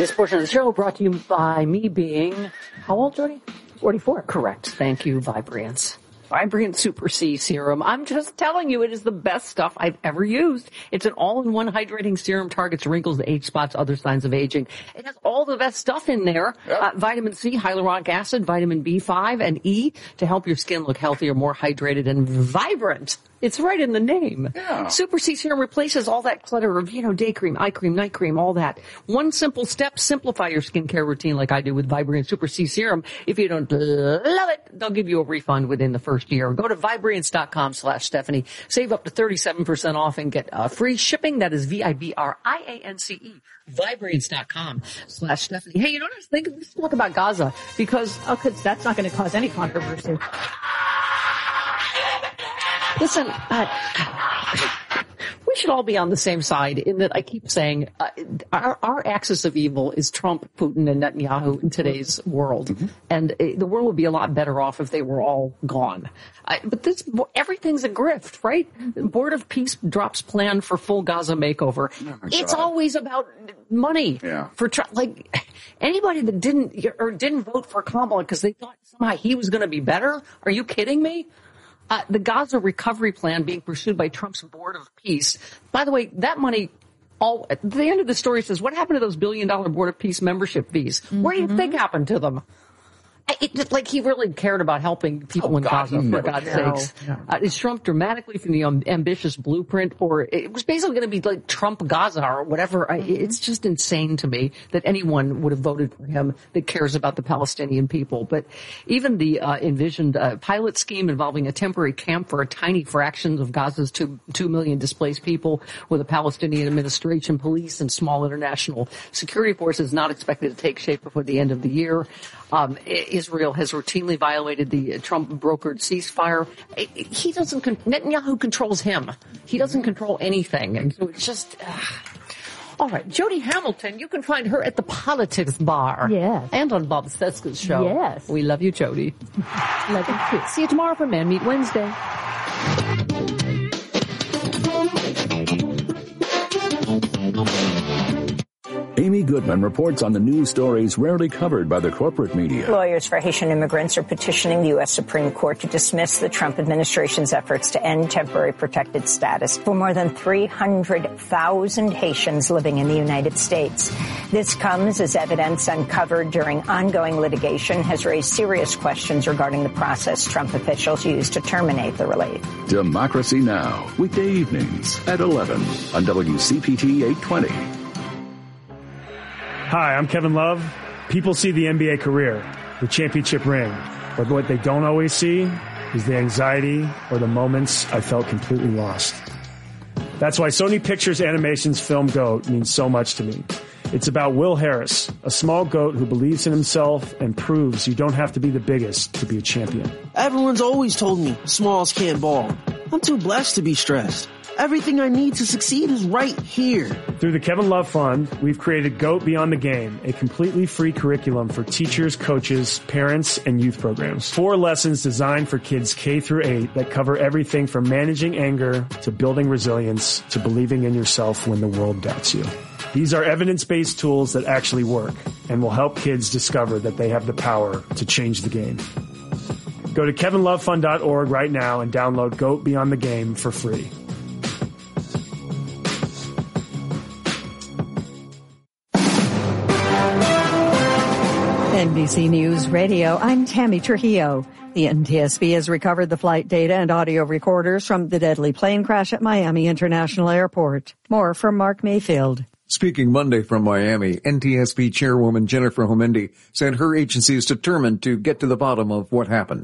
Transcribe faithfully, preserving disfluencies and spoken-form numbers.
This portion of the show brought to you by me being, how old, Jody? forty-four. Correct. Thank you, Vibrance. Vibrant Super C Serum. I'm just telling you, it is the best stuff I've ever used. It's an all-in-one hydrating serum, targets wrinkles, age spots, other signs of aging. It has all the best stuff in there. Yep. Uh, vitamin C, hyaluronic acid, vitamin B five, and E to help your skin look healthier, more hydrated, and vibrant. It's right in the name. Yeah. Super C Serum replaces all that clutter of, you know, day cream, eye cream, night cream, all that. One simple step, simplify your skincare routine like I do with Vibrant Super C Serum. If you don't love it, they'll give you a refund within the first year. Go to Vibrance.com slash Stephanie. Save up to thirty-seven percent off and get uh, free shipping. That is V I B R I A N C E. Vibrance.com slash Stephanie. Hey, you know what I was thinking? Let's talk about Gaza because... Oh, because that's not going to cause any controversy. Listen, uh, we should all be on the same side in that I keep saying uh, our, our axis of evil is Trump, Putin, and Netanyahu in today's world. Mm-hmm. And uh, the world would be a lot better off if they were all gone. I, but this, everything's a grift, right? Board of Peace drops plan for full Gaza makeover. Oh it's always about money. Yeah. For like anybody that didn't or didn't vote for Kamala because they thought somehow he was going to be better. Are you kidding me? Uh, the Gaza recovery plan being pursued by Trump's Board of Peace. By the way, that money, all at the end of the story says, what happened to those billion dollar Board of Peace membership fees? Mm-hmm. What do you think happened to them? It, like he really cared about helping people oh, in God, Gaza, for God's cared. sakes. Yeah. Uh, is Trump dramatically from the um, ambitious blueprint, or it was basically going to be like Trump Gaza or whatever? Mm-hmm. I, it's just insane to me that anyone would have voted for him that cares about the Palestinian people. But even the uh, envisioned uh, pilot scheme involving a temporary camp for a tiny fraction of Gaza's two, two million displaced people with a Palestinian administration, police, and small international security forces is not expected to take shape before the end of the year. Um, Israel has routinely violated the Trump-brokered ceasefire. He doesn't, Netanyahu controls him. He doesn't control anything. And so it's just, uh. All right, Jody Hamilton, you can find her at the Politics Bar. Yes. And on Bob Cesca's show. Yes. We love you, Jody. Love you too. See you tomorrow for Man Meet Wednesday. Amy Goodman reports on the news stories rarely covered by the corporate media. Lawyers for Haitian immigrants are petitioning the U S Supreme Court to dismiss the Trump administration's efforts to end temporary protected status for more than three hundred thousand Haitians living in the United States. This comes as evidence uncovered during ongoing litigation has raised serious questions regarding the process Trump officials used to terminate the relief. Democracy Now! Weekday evenings at eleven on W C P T eight twenty. Hi, I'm Kevin Love. People see the N B A career, the championship ring, but what they don't always see is the anxiety or the moments I felt completely lost. That's why Sony Pictures Animation's film GOAT means so much to me. It's about Will Harris, a small goat who believes in himself and proves you don't have to be the biggest to be a champion. Everyone's always told me smalls can't ball. I'm too blessed to be stressed. Everything I need to succeed is right here. Through the Kevin Love Fund, we've created GOAT Beyond the Game, a completely free curriculum for teachers, coaches, parents, and youth programs. Four lessons designed for kids K through eight that cover everything from managing anger to building resilience to believing in yourself when the world doubts you. These are evidence-based tools that actually work and will help kids discover that they have the power to change the game. Go to kevin love fund dot org right now and download GOAT Beyond the Game for free. N B C News Radio, I'm Tammy Trujillo. The N T S B has recovered the flight data and audio recorders from the deadly plane crash at Miami International Airport. More from Mark Mayfield. Speaking Monday from Miami, N T S B Chairwoman Jennifer Homendy said her agency is determined to get to the bottom of what happened.